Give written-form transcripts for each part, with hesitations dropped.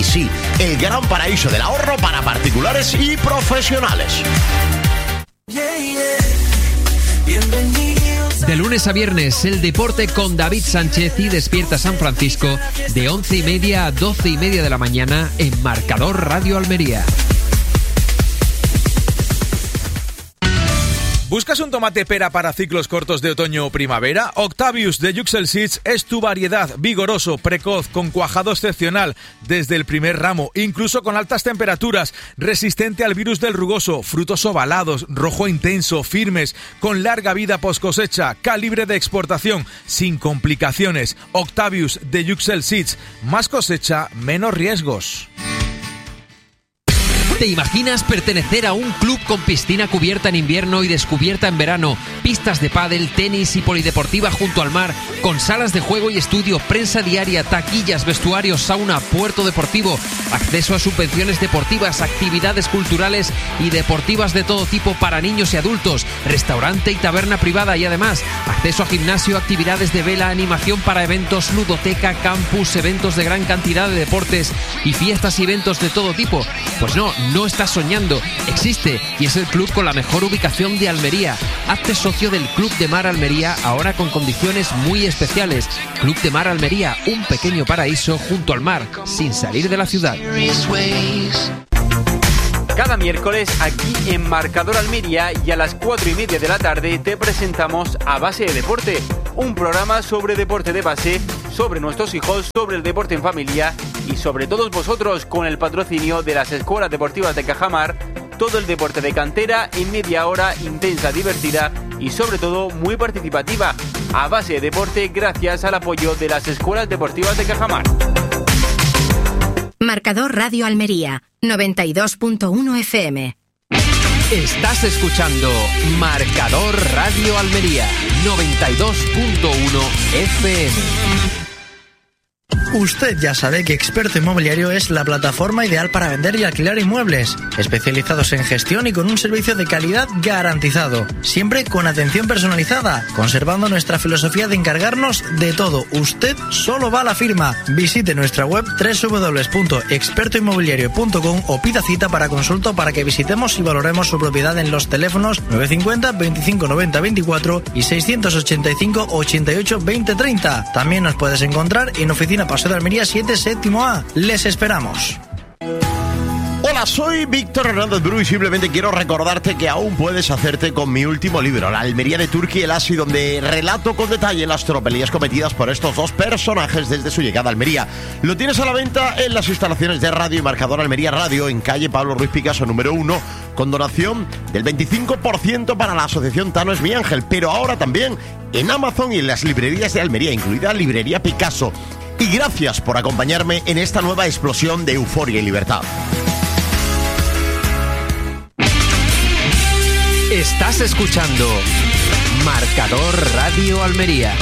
Y sí, el gran paraíso del ahorro para particulares y profesionales. De lunes a viernes, el deporte con David Sánchez y Despierta San Francisco, de 11:30 a 12:30 de la mañana en Marcador Radio Almería. ¿Buscas un tomate pera para ciclos cortos de otoño o primavera? Octavius de Yuxel Seeds es tu variedad, vigoroso, precoz, con cuajado excepcional desde el primer ramo, incluso con altas temperaturas, resistente al virus del rugoso, frutos ovalados, rojo intenso, firmes, con larga vida post cosecha, calibre de exportación, sin complicaciones. Octavius de Yuxel Seeds, más cosecha, menos riesgos. ¿Te imaginas pertenecer a un club con piscina cubierta en invierno y descubierta en verano, pistas de pádel, tenis y polideportiva junto al mar, con salas de juego y estudio, prensa diaria, taquillas, vestuarios, sauna, puerto deportivo, acceso a subvenciones deportivas, actividades culturales y deportivas de todo tipo para niños y adultos, restaurante y taberna privada y además acceso a gimnasio, actividades de vela, animación para eventos, ludoteca, campus, eventos de gran cantidad de deportes y fiestas y eventos de todo tipo? Pues no estás soñando, existe y es el club con la mejor ubicación de Almería. Hazte socio del Club de Mar Almería, ahora con condiciones muy especiales. Club de Mar Almería, un pequeño paraíso junto al mar, sin salir de la ciudad. Cada miércoles aquí en Marcador Almería y a las 4:30 de la tarde te presentamos A Base de Deporte, un programa sobre deporte de base, sobre nuestros hijos, sobre el deporte en familia y sobre todos vosotros, con el patrocinio de las escuelas deportivas de Cajamar. Todo el deporte de cantera en media hora, intensa, divertida y sobre todo muy participativa. A Base de Deporte, gracias al apoyo de las escuelas deportivas de Cajamar. Marcador Radio Almería, 92.1 FM. Estás escuchando Marcador Radio Almería, 92.1 FM. Usted ya sabe que Experto Inmobiliario es la plataforma ideal para vender y alquilar inmuebles, especializados en gestión y con un servicio de calidad garantizado, siempre con atención personalizada, conservando nuestra filosofía de encargarnos de todo. Usted solo va a la firma. Visite nuestra web www.expertoinmobiliario.com o pida cita para consulta o para que visitemos y valoremos su propiedad en los teléfonos 950 25 90 24 y 685 88 20 30. También nos puedes encontrar en Oficina Paseo de Almería 7, séptimo A. Les esperamos. Hola, soy Víctor Hernández Bru y simplemente quiero recordarte que aún puedes hacerte con mi último libro, La Almería de Turki y el Asi, donde relato con detalle las tropelías cometidas por estos dos personajes desde su llegada a Almería. Lo tienes a la venta en las instalaciones de Radio y Marcador Almería Radio, en calle Pablo Ruiz Picasso número 1, con donación del 25% para la asociación Tano es mi ángel, pero ahora también en Amazon y en las librerías de Almería, incluida Librería Picasso. Y gracias por acompañarme en esta nueva explosión de euforia y libertad. Estás escuchando Marcador Radio Almería.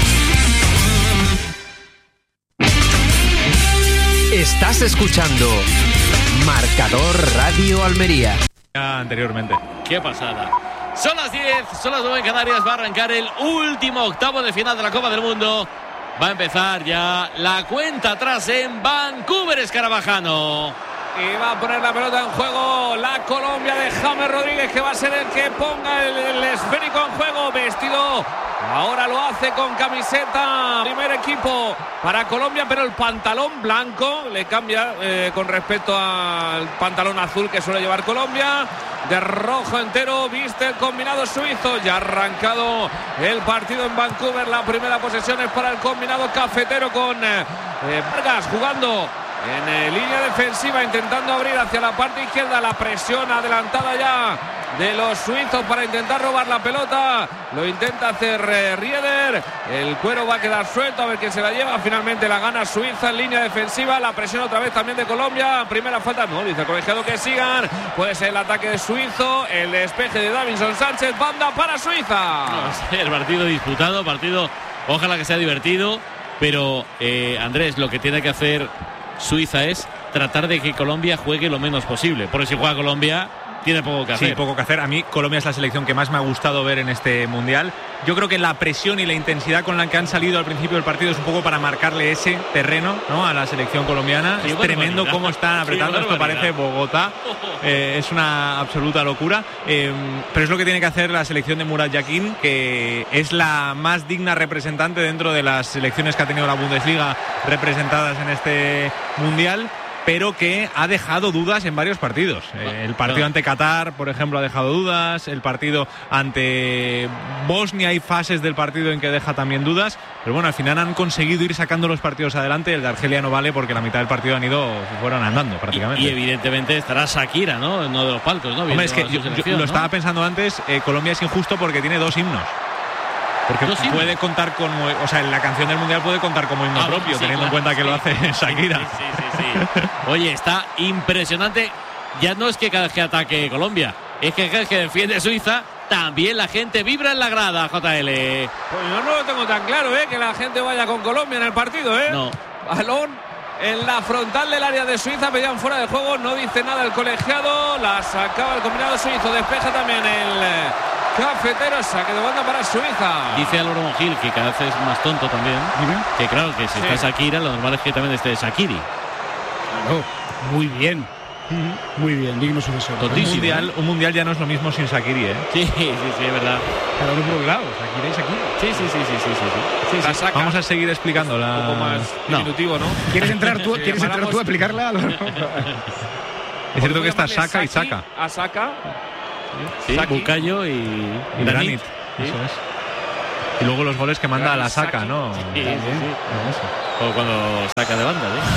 Estás escuchando Marcador Radio Almería. Anteriormente. ¡Qué pasada! Son las 10, son las 9 en Canarias. Va a arrancar el último octavo de final de la Copa del Mundo. Va a empezar ya la cuenta atrás en Vancouver, Escarabajano. Y va a poner la pelota en juego la Colombia de James Rodríguez, que va a ser el que ponga el esférico en juego. Vestido, ahora lo hace con camiseta primer equipo para Colombia, pero el pantalón blanco le cambia con respecto al pantalón azul que suele llevar Colombia. De rojo entero viste el combinado suizo. Ya ha arrancado el partido en Vancouver. La primera posesión es para el combinado cafetero, con Vargas jugando en línea defensiva, intentando abrir hacia la parte izquierda. La presión adelantada ya de los suizos para intentar robar la pelota. Lo intenta hacer Rieder. El cuero va a quedar suelto, a ver quién se la lleva. Finalmente la gana Suiza en línea defensiva. La presión otra vez también de Colombia. Primera falta, no, dice el colegiado que sigan. Puede ser el ataque suizo. El despeje de Davinson Sánchez. Banda para Suiza. No, el partido disputado, partido, ojalá que sea divertido. Pero Andrés, lo que tiene que hacer Suiza es tratar de que Colombia juegue lo menos posible, porque si juega Colombia tiene poco que hacer. Sí, poco que hacer. A mí Colombia es la selección que más me ha gustado ver en este Mundial. Yo creo que la presión y la intensidad con la que han salido al principio del partido es un poco para marcarle ese terreno, ¿no?, a la selección colombiana. Es tremendo cómo están apretando. Esto parece Bogotá. Es una absoluta locura. Pero es lo que tiene que hacer la selección de Murat Yakin, que es la más digna representante dentro de las selecciones que ha tenido la Bundesliga representadas en este Mundial, pero que ha dejado dudas en varios partidos. El partido ante Qatar, por ejemplo, ha dejado dudas. El partido ante Bosnia, hay fases del partido en que deja también dudas. Pero bueno, al final han conseguido ir sacando los partidos adelante. El de Argelia no vale porque la mitad del partido fueron andando prácticamente. Y evidentemente estará Shakira, ¿no?, en uno de los palcos, ¿no? Hombre, es que yo lo estaba pensando antes. Colombia es injusto porque tiene 2 himnos. Porque puede contar con, o sea, en la canción del Mundial puede contar como himno propio, teniendo en cuenta que lo hace Shakira. Sí. Oye, está impresionante. Ya no es que cada vez que ataque Colombia, es que cada vez que defiende Suiza, también la gente vibra en la grada, JL. Pues yo no lo tengo tan claro, que la gente vaya con Colombia en el partido, No. Balón en la frontal del área de Suiza, pedían fuera de juego, no dice nada el colegiado, la sacaba el combinado suizo, despeja también el cafetero, saque de banda para Suiza. Dice Álvaro Mongil, que cada vez es más tonto también, que claro, que si está Shakira, lo normal es que también esté Shakiri. Claro, muy bien, digno sucesor. Un mundial ya no es lo mismo sin Shakiri, Sí, es verdad. Cada uno por un lado, Shakira y Shakira. Sí. Vamos a seguir explicando la... Un poco más diminutivo, ¿no? ¿Quieres entrar tú a explicarla? Es cierto que está Saka y Saka. A Saka. Sí, Bucayo y Granit. Eso es. Y luego los goles que manda a la Saka, ¿no? Sí. O cuando saca de banda,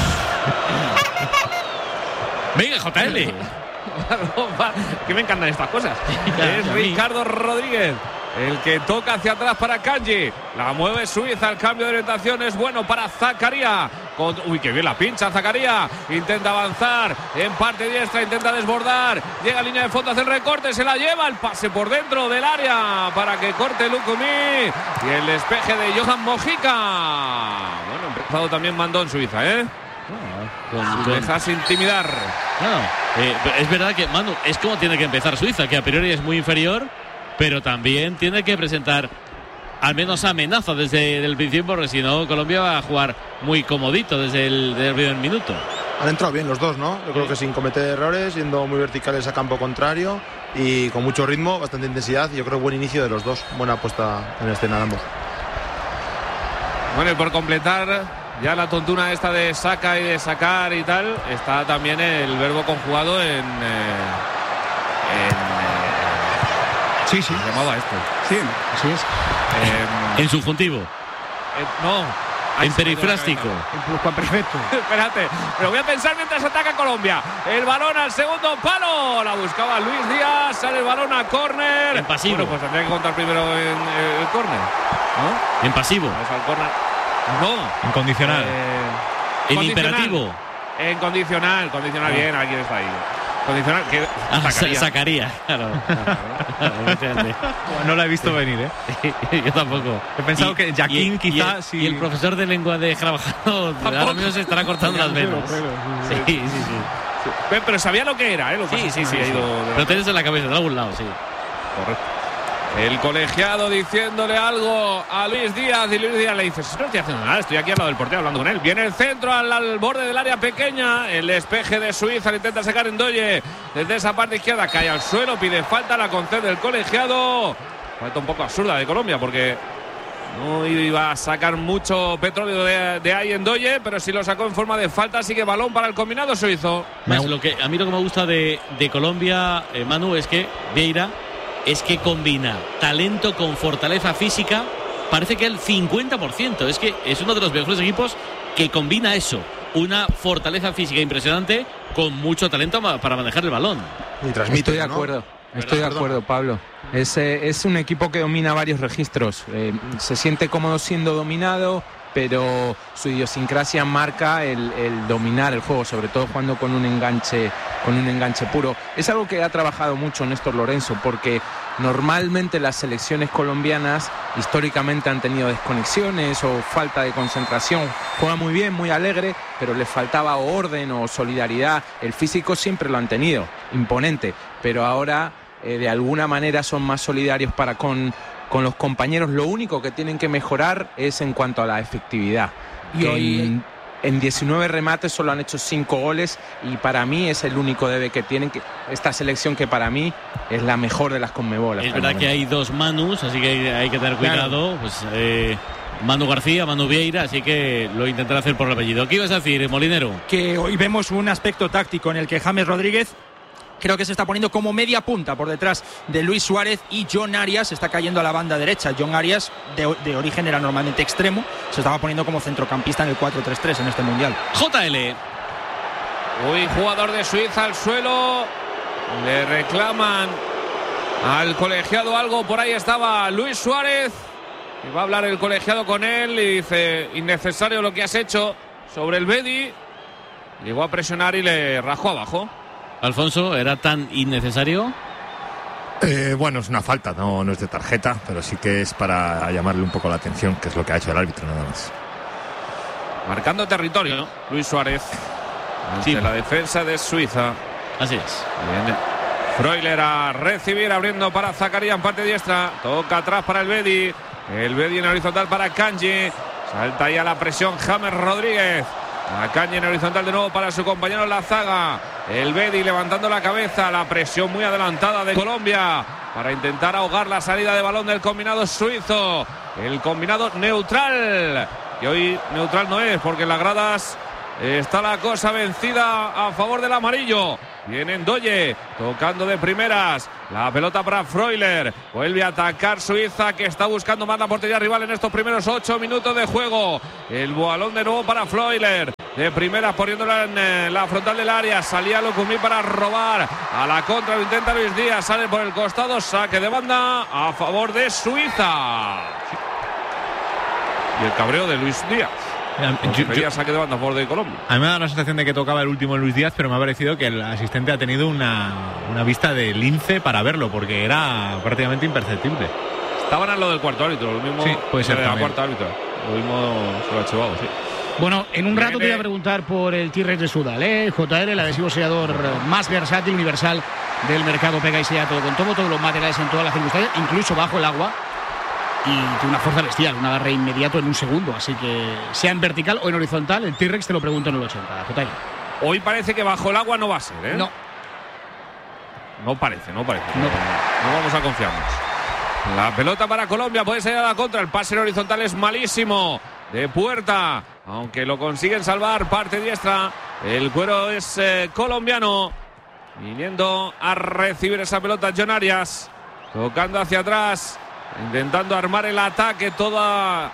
Venga, JL. Que me encantan estas cosas. Es Ricardo Rodríguez el que toca hacia atrás para Kanji. La mueve Suiza, el cambio de orientación es bueno para Zakaria. Uy, qué bien la pincha Zakaria. Intenta avanzar en parte diestra, intenta desbordar. Llega a línea de fondo, hace el recorte, se la lleva. El pase por dentro del área para que corte Lucumí. Y el despeje de Johan Mojica. Bueno, empezado también mandó en Suiza, dejas intimidar. Es verdad que, Manu, es como tiene que empezar Suiza, que a priori es muy inferior, pero también tiene que presentar al menos amenaza desde el principio, porque si no, Colombia va a jugar muy comodito desde el primer minuto. Han entrado bien los dos, ¿no? Yo creo que sin cometer errores, yendo muy verticales a campo contrario y con mucho ritmo, bastante intensidad. Y yo creo buen inicio de los dos, buena apuesta en escena de ambos. Bueno, y por completar ya la tontuna esta de saca y de sacar y tal, está también el verbo conjugado en sí. Llamado a esto. Sí, así es. En subjuntivo. No. En perifrástico. En pluscuamperfecto. Espérate, pero voy a pensar mientras ataca Colombia. El balón al segundo palo. La buscaba Luis Díaz. Sale el balón a córner. En pasivo. Bueno, pues tendría que contar primero en el córner, ¿no? En pasivo. Al córner. No. En condicional. En imperativo. En condicional. Condicional, bien. Alguien está ahí. Condicional, que sacaría. Claro. No la he visto venir, Yo tampoco. He pensado que Jaquín quizás... Y el profesor de lengua de Carvajal ahora mismo se estará cortando las venas. Sí. Pero sabía lo que era, Sí, ha ido. Pero tenés en la cabeza, de algún lado, sí. Correcto. El colegiado diciéndole algo a Luis Díaz, y Luis Díaz le dice: no estoy haciendo nada, estoy aquí al lado del portero hablando con él. Viene el centro al borde del área pequeña, el despeje de Suiza, le intenta sacar Ndoye desde esa parte izquierda, cae al suelo, pide falta, la concede el colegiado. Falta un poco absurda de Colombia porque no iba a sacar mucho petróleo de ahí Ndoye, pero sí lo sacó en forma de falta, así que balón para el combinado suizo. A mí lo que me gusta de Colombia, Manu, es que Vieira es que combina talento con fortaleza física. Parece que el 50%. Es que es uno de los mejores equipos que combina eso. Una fortaleza física impresionante con mucho talento para manejar el balón. Y transmite, Estoy de acuerdo. Estoy de acuerdo, Pablo. Es un equipo que domina varios registros. Se siente cómodo siendo dominado, pero su idiosincrasia marca el dominar el juego, sobre todo jugando con un enganche puro. Es algo que ha trabajado mucho Néstor Lorenzo, porque Normalmente las selecciones colombianas históricamente han tenido desconexiones o falta de concentración. Juega muy bien, muy alegre, pero les faltaba orden o solidaridad. El físico siempre lo han tenido, imponente, pero ahora de alguna manera son más solidarios con los compañeros. Lo único que tienen que mejorar es en cuanto a la efectividad. Y hoy en 19 remates solo han hecho 5 goles y para mí es el único debe que tienen esta selección, que para mí es la mejor de las Conmebol. Es verdad que hay dos Manus, así que hay que tener cuidado. Claro. Pues Manu García, Manu Vieira, así que lo intentará hacer por el apellido. ¿Qué ibas a decir, Molinero? Que hoy vemos un aspecto táctico en el que James Rodríguez creo que se está poniendo como media punta por detrás de Luis Suárez, y John Arias está cayendo a la banda derecha. John Arias, de origen, era normalmente extremo, se estaba poniendo como centrocampista en el 4-3-3 en este Mundial. JL. Uy, jugador de Suiza al suelo. Le reclaman al colegiado algo. Por ahí estaba Luis Suárez. Y va a hablar el colegiado con él y dice: innecesario lo que has hecho sobre el Bedi. Llegó a presionar y le rajó abajo. Alfonso, ¿era tan innecesario? Bueno, es una falta, no es de tarjeta, pero sí que es para llamarle un poco la atención, que es lo que ha hecho el árbitro, nada más. Marcando territorio, ¿no? Luis Suárez ante la defensa de Suiza. Así es. Bien. Freuler a recibir, abriendo para Zakaria en parte diestra. Toca atrás para el Bedi. El Bedi en horizontal para Kanji. Salta ahí a la presión James Rodríguez. A Kanji en horizontal de nuevo para su compañero en la zaga. El Bedi levantando la cabeza. La presión muy adelantada de Colombia para intentar ahogar la salida de balón del combinado suizo. El combinado neutral. Y hoy neutral no es, porque en las gradas está la cosa vencida a favor del amarillo. Viene Ndoye tocando de primeras. La pelota para Freuler. Vuelve a atacar Suiza, que está buscando más la portería rival en estos primeros 8 minutos de juego. El balón de nuevo para Freuler. De primeras, poniéndola en la frontal del área. Salía Lucumí para robar. A la contra lo intenta Luis Díaz. Sale por el costado. Saque de banda a favor de Suiza. Y el cabreo de Luis Díaz. Yo saque de banda a favor de Colombia. A mí me da la sensación de que tocaba el último Luis Díaz, pero me ha parecido que el asistente ha tenido una vista de lince para verlo, porque era prácticamente imperceptible. Estaban al lado del cuarto árbitro, lo mismo. Sí, puede ser. La cuarta árbitro. Lo mismo se lo ha chivado, sí. Bueno, en un rato te voy a preguntar por el T-Rex de Sudal, JR, el adhesivo sellador más versátil, universal del mercado. Pega y sella todo con todo, todos los materiales en todas las circunstancias, incluso bajo el agua. Y tiene una fuerza bestial, un agarre inmediato en un segundo. Así que, sea en vertical o en horizontal, el T-Rex te lo pregunto en el 80. JR. Hoy parece que bajo el agua no va a ser, ¿eh? No. No parece. No vamos a confiarnos. La pelota para Colombia, puede salir a la contra. El pase en horizontal es malísimo. De Puerta, aunque lo consiguen salvar, parte diestra. El cuero es colombiano. Viniendo a recibir esa pelota John Arias. Tocando hacia atrás. Intentando armar el ataque, toda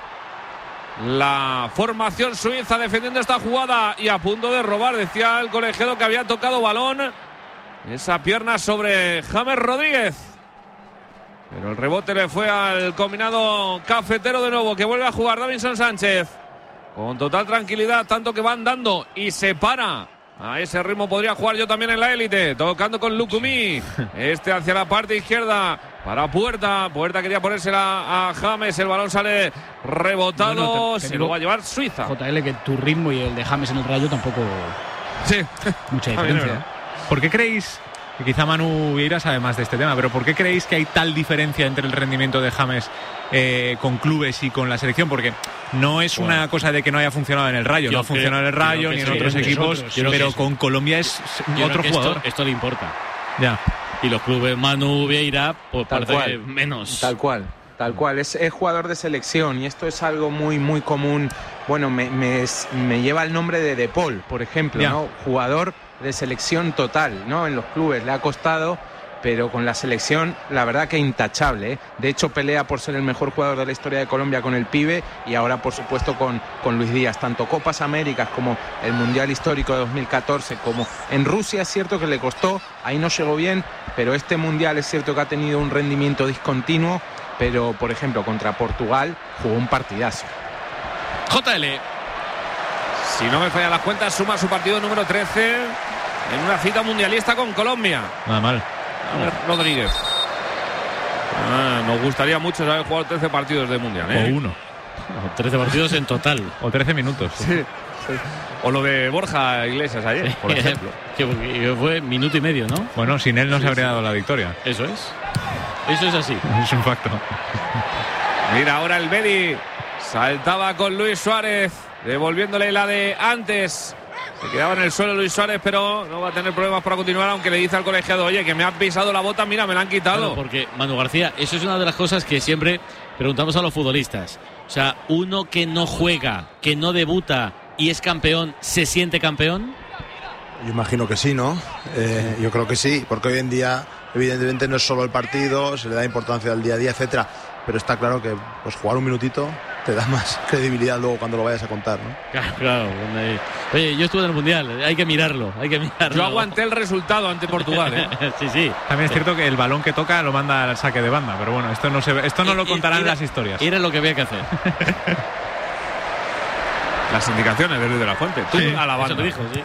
la formación suiza defendiendo esta jugada y a punto de robar. Decía el colegiado que había tocado balón. Esa pierna sobre James Rodríguez. Pero el rebote le fue al combinado cafetero de nuevo, que vuelve a jugar Davinson Sánchez. Con total tranquilidad, tanto que van dando y se para. A ese ritmo podría jugar yo también en la élite. Tocando con Lucumí. Hacia la parte izquierda para Puerta. Puerta quería ponérsela a James. El balón sale rebotado. Bueno, se lo va a llevar Suiza. JL, que tu ritmo y el de James en el Rayo tampoco. Sí. Mucha diferencia. ¿Por qué creéis? Que quizá Manu Vieira sabe más de este tema, pero ¿por qué creéis que hay tal diferencia entre el rendimiento de James con clubes y con la selección? Porque no es una cosa de que no haya funcionado en el Rayo, no ha funcionado en el Rayo ni en otros equipos, pero con Colombia es otro jugador. Esto le importa. Ya. Y los clubes Manu Vieira, pues parece que menos. Tal cual. Es jugador de selección y esto es algo muy, muy común. Bueno, me lleva el nombre de Paul, por ejemplo, ¿no? Jugador de selección total, ¿no? En los clubes le ha costado, pero con la selección la verdad que intachable, ¿eh? De hecho pelea por ser el mejor jugador de la historia de Colombia con el pibe y ahora por supuesto con Luis Díaz. Tanto Copas Américas como el Mundial Histórico de 2014 como en Rusia es cierto que le costó, ahí no llegó bien, pero este Mundial es cierto que ha tenido un rendimiento discontinuo, pero por ejemplo contra Portugal jugó un partidazo. JL. Si no me fallan las cuentas, suma su partido número 13 en una cita mundialista con Colombia. Nada mal. Rodríguez. Nos gustaría mucho haber jugado 13 partidos de Mundial, O uno. No, 13 partidos en total. O 13 minutos. Sí. O lo de Borja Iglesias ayer, por ejemplo. que fue minuto y medio, ¿no? Bueno, sin él no se habría dado la victoria. Eso es. Eso es así. Es un facto. Mira, ahora el Bedi saltaba con Luis Suárez, devolviéndole la de antes. Se quedaba en el suelo Luis Suárez, pero no va a tener problemas para continuar, aunque le dice al colegiado, oye, que me han pisado la bota, mira, me la han quitado. Bueno, porque, Manu García, eso es una de las cosas que siempre preguntamos a los futbolistas. O sea, uno que no juega, que no debuta y es campeón, ¿se siente campeón? Yo imagino que sí, ¿no? Yo creo que sí, porque hoy en día, evidentemente, no es solo el partido, se le da importancia al día a día, etcétera. Pero está claro que pues jugar un minutito te da más credibilidad luego cuando lo vayas a contar, ¿no? Claro. Oye, yo estuve en el Mundial, hay que mirarlo. Yo aguanté el resultado ante Portugal, ¿eh? Sí. También es cierto que el balón que toca lo manda al saque de banda, pero bueno, esto no lo contarán las historias. Era lo que había que hacer. Las indicaciones de Luis de la Fuente. Tú a la banda. Eso te dijo, sí.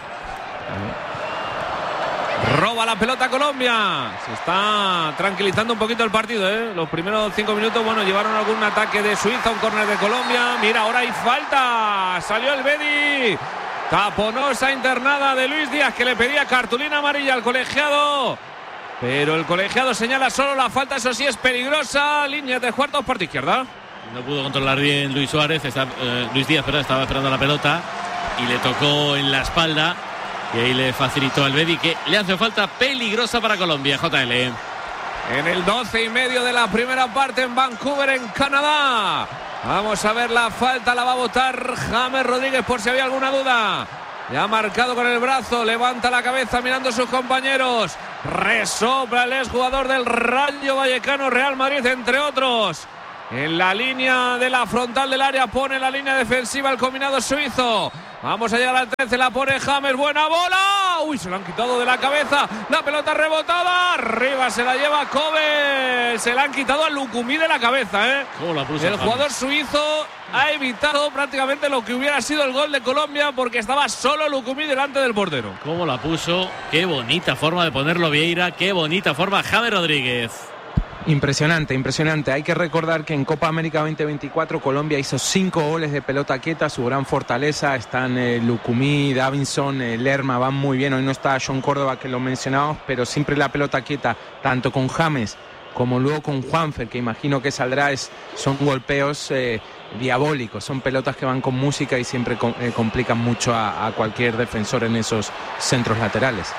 Roba la pelota Colombia. Se está tranquilizando un poquito el partido, ¿eh? Los primeros 5 minutos, bueno, llevaron algún ataque de Suiza, un córner de Colombia. Mira, ahora hay falta. Salió el Bedi. Taponosa internada de Luis Díaz, que le pedía cartulina amarilla al colegiado. Pero el colegiado señala solo la falta, eso sí es peligrosa. Línea de cuartos, parte izquierda. No pudo controlar bien Luis Suárez. Luis Díaz, estaba esperando la pelota y le tocó en la espalda. Y ahí le facilitó al Bedi, que le hace falta peligrosa para Colombia, JL. En el 12:30 de la primera parte en Vancouver, en Canadá. Vamos a ver la falta, la va a botar James Rodríguez por si había alguna duda. Ya ha marcado con el brazo, levanta la cabeza mirando a sus compañeros. Resopla el exjugador del Rayo Vallecano, Real Madrid, entre otros. En la línea de la frontal del área pone la línea defensiva el combinado suizo. Vamos a llegar al 13, la pone James, buena bola. Uy, se lo han quitado de la cabeza. La pelota rebotada, arriba se la lleva Kobe. Se la han quitado a Lukumi de la cabeza, ¿eh? El jugador suizo ha evitado prácticamente lo que hubiera sido el gol de Colombia, porque estaba solo Lukumi delante del portero. ¿Cómo la puso? Qué bonita forma de ponerlo Vieira, qué bonita forma James Rodríguez. Impresionante. Hay que recordar que en Copa América 2024 Colombia hizo 5 goles de pelota quieta, su gran fortaleza. Están Lukumi, Davinson, Lerma, van muy bien. Hoy no está John Córdoba, que lo mencionamos, pero siempre la pelota quieta, tanto con James como luego con Juanfer, que imagino que saldrá, son golpeos diabólicos, son pelotas que van con música y siempre complican mucho a cualquier defensor en esos centros laterales.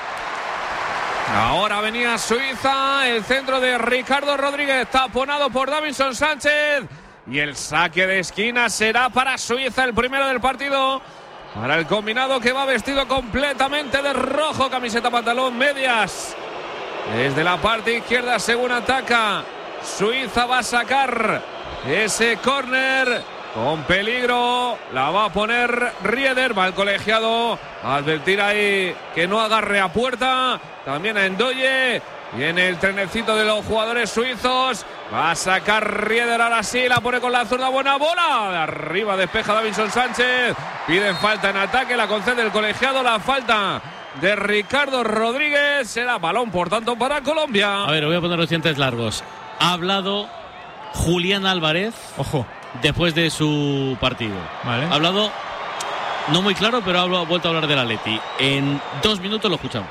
Ahora venía Suiza, el centro de Ricardo Rodríguez, taponado por Davinson Sánchez. Y el saque de esquina será para Suiza, el primero del partido. Para el combinado, que va vestido completamente de rojo, camiseta, pantalón, medias. Desde la parte izquierda, según ataca, Suiza va a sacar ese córner con peligro. La va a poner Rieder, va el colegiado a advertir ahí que no agarre a puerta. También a Endoye. Viene el trenecito de los jugadores suizos. Va a sacar Rieder, ahora sí, la pone con la zurda, buena bola. De arriba despeja Davinson Sánchez. Piden falta en ataque, la concede el colegiado. La falta de Ricardo Rodríguez. Será balón, por tanto, para Colombia. A ver, voy a poner los dientes largos. Ha hablado Julián Álvarez. Ojo. Después de su partido. Vale. Ha hablado, no muy claro, pero ha vuelto a hablar del Atleti. En 2 minutos lo escuchamos.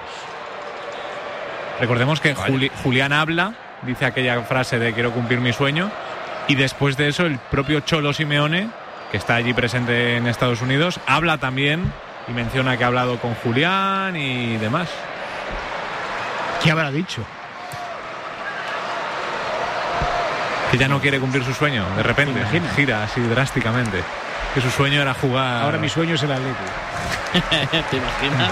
Recordemos que Julián habla, dice aquella frase de quiero cumplir mi sueño, y después de eso el propio Cholo Simeone, que está allí presente en Estados Unidos, habla también y menciona que ha hablado con Julián y demás. ¿Qué habrá dicho? Que ya no quiere cumplir su sueño, de repente gira así drásticamente. Que su sueño era jugar. Ahora mi sueño es el Atleti. ¿Te imaginas?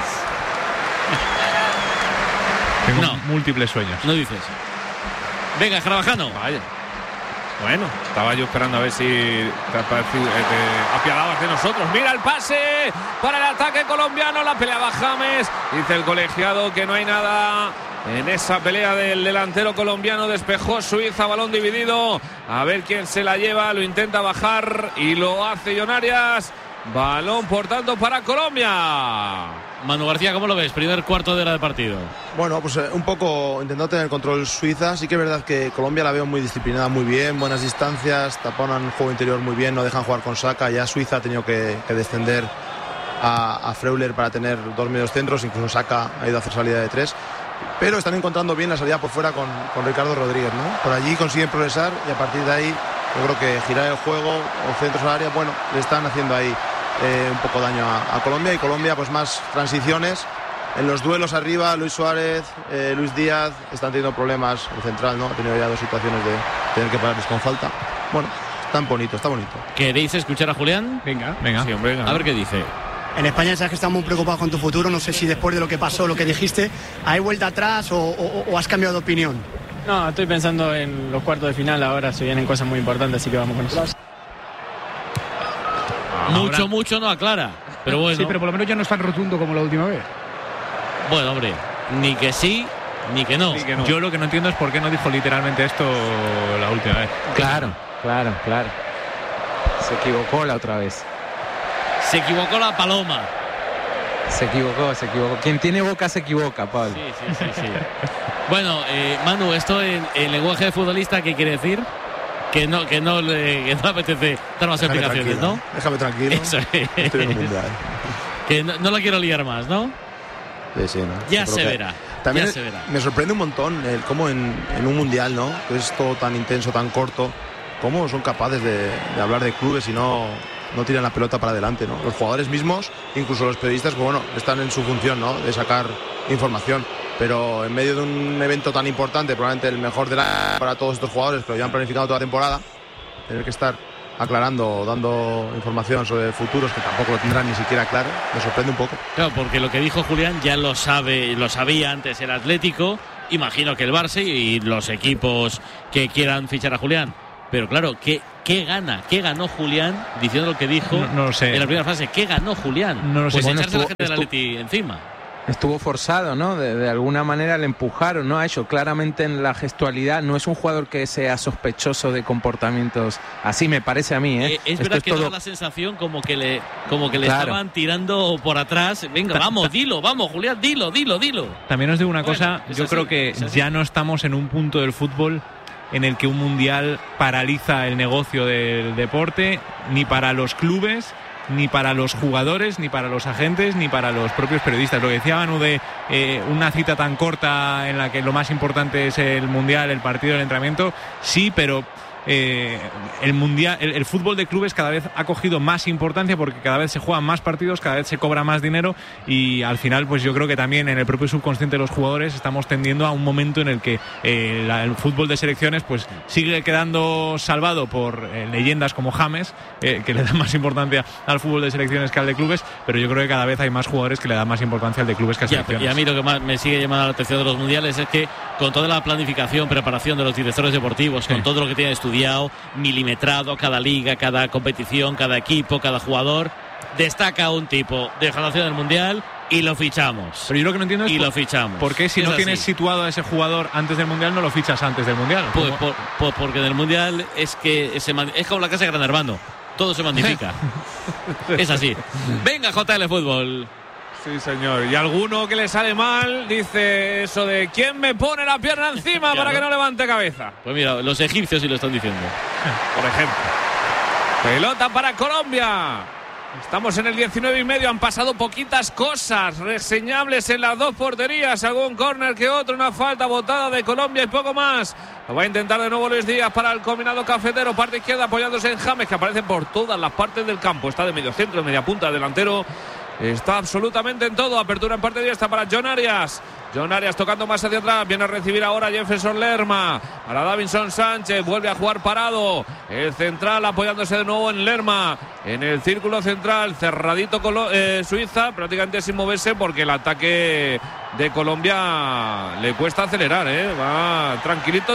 Tengo múltiples sueños. No dices. Venga, Carvajano. Vaya. Bueno, estaba yo esperando a ver si te apiadabas de nosotros. Mira el pase para el ataque colombiano. La peleaba James. Dice el colegiado que no hay nada en esa pelea del delantero colombiano. Despejó Suiza, balón dividido. A ver quién se la lleva. Lo intenta bajar y lo hace John Arias. Balón, por tanto, para Colombia. Manu García, ¿cómo lo ves? Primer cuarto de hora de partido. Bueno, pues un poco intentando tener control Suiza. Sí que es verdad que Colombia la veo muy disciplinada, muy bien, buenas distancias, taponan juego interior muy bien, no dejan jugar con Saka. Ya Suiza ha tenido que descender a Freuler para tener 2 medios centros, incluso Saka ha ido a hacer salida de 3. Pero están encontrando bien la salida por fuera con Ricardo Rodríguez, ¿no? Por allí consiguen progresar y a partir de ahí yo creo que girar el juego o centros al área, bueno, le están haciendo ahí un poco daño a Colombia. Y Colombia pues más transiciones en los duelos arriba. Luis Suárez, Luis Díaz están teniendo problemas. El central, ¿no? Ha tenido ya 2 situaciones de tener que pararles con falta. Bueno, está bonito. ¿Queréis escuchar a Julián? Venga. Sí, hombre, venga. A ver qué dice. En España sabes que estamos muy preocupados con tu futuro. No sé si después de lo que pasó, lo que dijiste, ¿hay vuelta atrás o has cambiado de opinión? No, estoy pensando en los cuartos de final ahora. Se vienen cosas muy importantes, así que vamos con eso. Mucho no aclara. Pero bueno. Sí, pero por lo menos ya no es tan rotundo como la última vez. Bueno, hombre, ni que sí, ni que no. Yo lo que no entiendo es por qué no dijo literalmente esto la última vez. Claro. Se equivocó la otra vez. Se equivocó la paloma. Se equivocó. Quien tiene boca se equivoca, Pablo. Sí. Bueno, Manu, esto en lenguaje de futbolista, ¿qué quiere decir? Que no le apetece dar más explicaciones, ¿no? Déjame tranquilo. Eso es. Estoy en un mundial. Que no la quiero liar más, ¿no? Sí, ¿no? Ya se verá. También ya se verá. Me sorprende un montón cómo en un mundial, ¿no? Que es todo tan intenso, tan corto, cómo son capaces de hablar de clubes y no tiran la pelota para adelante, ¿no? Los jugadores mismos, incluso los periodistas, pues bueno, están en su función, ¿no? De sacar información. Pero en medio de un evento tan importante, probablemente el mejor para todos estos jugadores que lo llevan planificado toda la temporada, tener que estar aclarando, dando información sobre futuros que tampoco lo tendrán ni siquiera claro, me sorprende un poco. Claro, porque lo que dijo Julián ya lo sabía antes el Atlético, imagino que el Barça y los equipos que quieran fichar a Julián. Pero claro, ¿qué ganó Julián diciendo lo que dijo no lo sé. En la primera fase? ¿Qué ganó Julián? No lo sé. Pues echarse a la gente del Atleti encima. Estuvo forzado, ¿no? De alguna manera le empujaron, ¿no? A ello. Claramente en la gestualidad no es un jugador que sea sospechoso de comportamientos así, me parece a mí, ¿eh? Es verdad que da la sensación como que le estaban tirando por atrás. Venga, vamos, Julián, dilo. También os digo una cosa, yo creo que ya no estamos en un punto del fútbol en el que un mundial paraliza el negocio del deporte, ni para los clubes, ni para los jugadores, ni para los agentes, ni para los propios periodistas. Lo que decía Manu de una cita tan corta en la que lo más importante es el mundial, el partido, el entrenamiento, sí, pero el mundial, el fútbol de clubes cada vez ha cogido más importancia porque cada vez se juegan más partidos, cada vez se cobra más dinero y al final pues yo creo que también en el propio subconsciente de los jugadores estamos tendiendo a un momento en el que el fútbol de selecciones pues sigue quedando salvado por leyendas como James, que le dan más importancia al fútbol de selecciones que al de clubes, pero yo creo que cada vez hay más jugadores que le dan más importancia al de clubes que a selecciones. Y a mí lo que más me sigue llamando la atención de los mundiales es que con toda la planificación, preparación de los directores deportivos, con todo lo que tienen estudiado, milimetrado, cada liga, cada competición, cada equipo, cada jugador, destaca un tipo de generación del mundial y lo fichamos. Pero yo lo que no entiendo es lo fichamos. ¿Por qué si no tienes situado a ese jugador antes del mundial no lo fichas antes del mundial? Pues porque en el mundial es como la casa de Gran Hermano, todo se magnifica. Es así. Venga, JL Fútbol. Sí, señor. Y alguno que le sale mal dice eso de ¿quién me pone la pierna encima para que no levante cabeza? Pues mira, los egipcios sí lo están diciendo. Por ejemplo. Pelota para Colombia. Estamos en el 19:30. Han pasado poquitas cosas reseñables en las dos porterías. Algún córner que otro, una falta botada de Colombia y poco más. Lo va a intentar de nuevo Luis Díaz para el combinado cafetero. Parte izquierda apoyándose en James, que aparece por todas las partes del campo. Está de medio centro, de media punta, delantero. Está absolutamente en todo. Apertura en parte diestra para John Arias. John Arias tocando más hacia atrás. Viene a recibir ahora Jefferson Lerma. Para Davinson Sánchez. Vuelve a jugar parado. El central apoyándose de nuevo en Lerma. En el círculo central. Cerradito Suiza. Prácticamente sin moverse porque el ataque de Colombia le cuesta acelerar. Va tranquilito.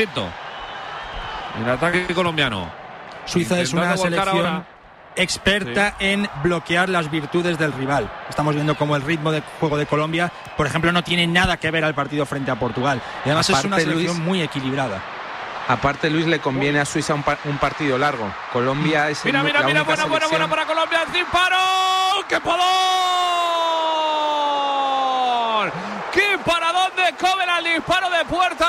El ataque colombiano. Suiza es una selección experta en bloquear las virtudes del rival. Estamos viendo como el ritmo de juego de Colombia, por ejemplo, no tiene nada que ver al partido frente a Portugal. Y además aparte, es una selección muy equilibrada. Aparte, Luis, le conviene a Suiza un partido largo. Colombia es buena para Colombia. ¡El disparo! ¡Qué palo! Kobel al disparo de puerta.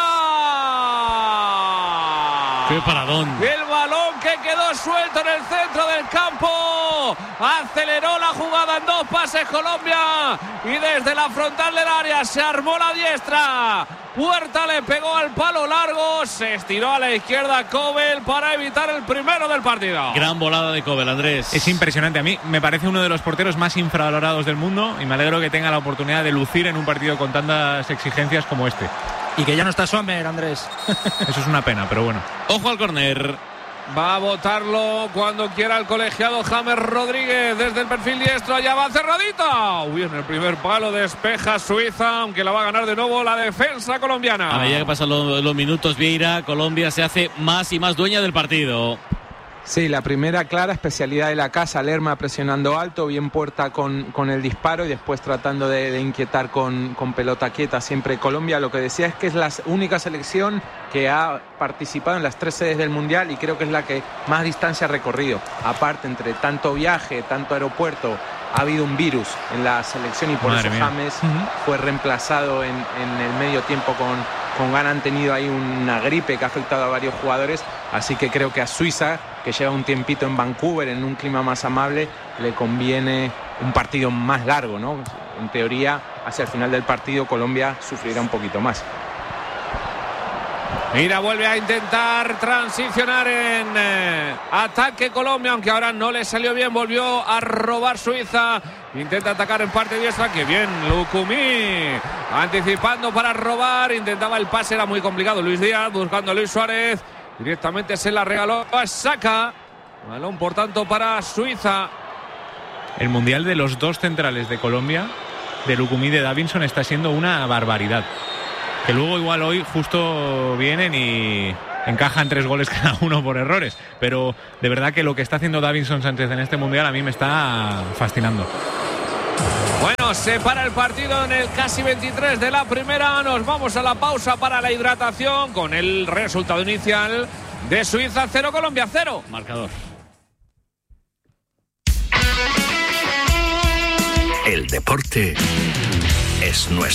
¡Qué paradón! El balón que quedó suelto en el centro del campo. Aceleró la jugada en 2 pases Colombia. Y desde la frontal del área se armó la diestra. Puerta le pegó al palo largo. Se estiró a la izquierda Kobel para evitar el primero del partido. Gran volada de Kobel, Andrés. Es impresionante. A mí me parece uno de los porteros más infravalorados del mundo y me alegro que tenga la oportunidad de lucir en un partido con tantas exigencias como este. Y que ya no está Sommer, Andrés. Eso es una pena, pero bueno. Ojo al córner. Va a botarlo cuando quiera el colegiado James Rodríguez desde el perfil diestro. Allá va cerradita. Uy, en el primer palo despeja Suiza, aunque la va a ganar de nuevo la defensa colombiana. A medida que pasan los minutos, Vieira, Colombia se hace más y más dueña del partido. Sí, la primera clara especialidad de la casa, Lerma presionando alto, bien Puerta con el disparo y después tratando de inquietar con pelota quieta siempre Colombia. Lo que decía es que es la única selección que ha participado en las 3 sedes del Mundial y creo que es la que más distancia ha recorrido. Aparte, entre tanto viaje, tanto aeropuerto, ha habido un virus en la selección y por eso James fue reemplazado en el medio tiempo con Ghana. Han tenido ahí una gripe que ha afectado a varios jugadores, así que creo que a Suiza, que lleva un tiempito en Vancouver en un clima más amable, le conviene un partido más largo, ¿no? En teoría, hacia el final del partido Colombia sufrirá un poquito más. Mira, vuelve a intentar transicionar en ataque Colombia, aunque ahora no le salió bien, volvió a robar Suiza. Intenta atacar en parte diestra, que bien, Lucumí anticipando para robar, intentaba el pase, era muy complicado. Luis Díaz buscando a Luis Suárez, directamente se la regaló a Saka. Balón por tanto para Suiza. El mundial de los 2 centrales de Colombia, de Lucumí y de Davinson, está siendo una barbaridad. Que luego igual hoy justo vienen y encajan 3 goles cada uno por errores. Pero de verdad que lo que está haciendo Davinson Sánchez en este mundial a mí me está fascinando. Bueno, se para el partido en el casi 23 de la primera. Nos vamos a la pausa para la hidratación con el resultado inicial de Suiza 0, Colombia 0. Marcador. El deporte es nuestro.